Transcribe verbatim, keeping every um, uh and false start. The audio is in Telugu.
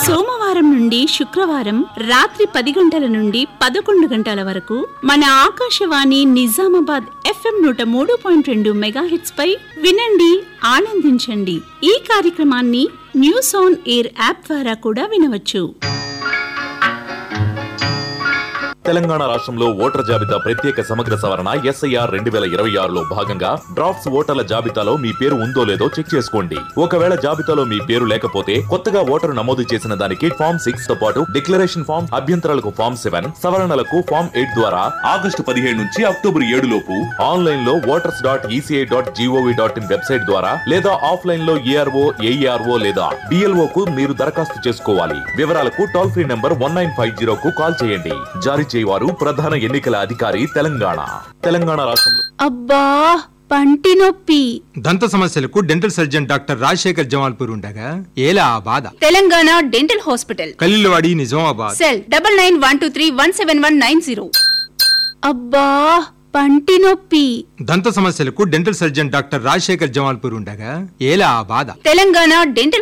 సోమవారం నుండి శుక్రవారం రాత్రి పది గంటల నుండి పదకొండు గంటల వరకు మన ఆకాశవాణి నిజామాబాద్ ఎఫ్ఎం నూట మూడు పాయింట్ రెండు మెగాహెట్స్ పై వినండి, ఆనందించండి. ఈ కార్యక్రమాన్ని న్యూస్ ఆన్ ఎయిర్ యాప్ ద్వారా కూడా వినవచ్చు. తెలంగాణ రాష్ట్రంలో ఓటర్ జాబితా ప్రత్యేక సమగ్ర సవరణ ఎస్ఐఆర్ రెండు వేల ఇరవై ఆరులో భాగంగా డ్రాఫ్ట్స్ ఓటర్ల జాబితాలో మీ పేరు ఉందో లేదో చెక్ చేసుకోండి. ఒకవేళ జాబితాలో మీ పేరు లేకపోతే కొత్తగా ఓటరు నమోదు చేసిన దానికి ఫామ్ సిక్స్ తో పాటు డిక్లరేషన్ ఫామ్, అభ్యంతరాలకు ఫామ్ సెవెన్, సవరణలకు ఫామ్ ఎయిట్ ద్వారా ఆగస్టు పదిహేడు నుంచి అక్టోబర్ ఏడు లోపు ఆన్లైన్ లో voters dot ECI dot GOV dot in website ద్వారా లేదా ఆఫ్లైన్ లో ఏఆర్ఓ, ఏఈఆర్ఓ లేదా డిఎల్ఓ కు మీరు దరఖాస్తు చేసుకోవాలి. వివరాలకు toll free number one nine five zero కు కాల్ చేయండి. జారీ వారు ప్రధాన ఎన్నికల అధికారి తెలంగాణ. తెలంగాణ రాష్ట్రంలో అబ్బా పంటి నొప్పి, దంత సమస్యలకు dental surgeon doctor Rajasekhar Jamalpur ఉండగా ఏలా ఆ బాధ. Telangana dental hospital, Khaleelwadi, Nizamabad. Cell double nine one two three one seven one nine zero. అబ్బా పంటి నొప్పి, దంత సమస్యలకు dental surgeon doctor Rajasekhar Jamalpur ఉండగా ఏలా ఆ బాధ. తెలంగాణ డెంటల్